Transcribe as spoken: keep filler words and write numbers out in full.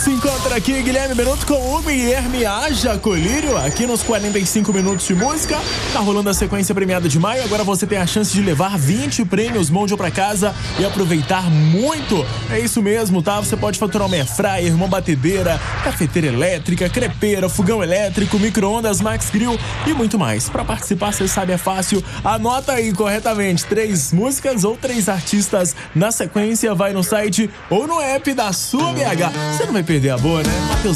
se encontra aqui Guilherme Benuto com o Guilherme Haja Colírio, aqui nos quarenta e cinco minutos de música. Tá rolando a sequência premiada de maio, agora você tem a chance de levar vinte prêmios Mondial pra casa e aproveitar muito. É isso mesmo, tá? Você pode faturar uma airfryer, uma batedeira, cafeteira elétrica, crepeira, fogão elétrico, micro-ondas, Max Grill e muito mais. Pra participar, você sabe, é fácil. Anota aí corretamente três músicas ou três artistas na sequência, vai no site ou no app da sua B H. Você não vai perder a boa, né? Matheus